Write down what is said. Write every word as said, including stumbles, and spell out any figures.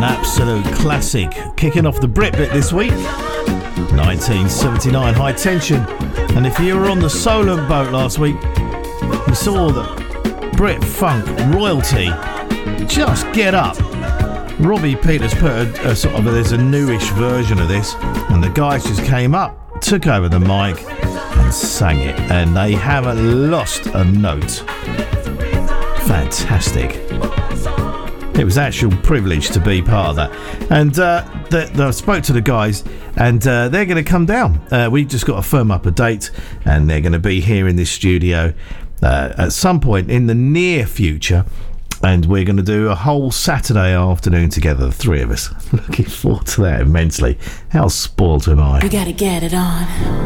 Absolute classic. Kicking off the Brit bit this week. nineteen seventy-nine, High Tension. And if you were on the Solent boat last week, you saw that Brit Funk royalty just get up. Robbie Peters put a, a sort of a, there's a newish version of this, and the guys just came up, took over the mic, and sang it, and they haven't lost a note. Fantastic. It was actual privilege to be part of that. And uh, the, the, I spoke to the guys, and uh, they're going to come down. Uh, we just got to firm up a date, and they're going to be here in this studio uh, at some point in the near future. And we're going to do a whole Saturday afternoon together, the three of us. Looking forward to that immensely. How spoiled am I? We got to get it on.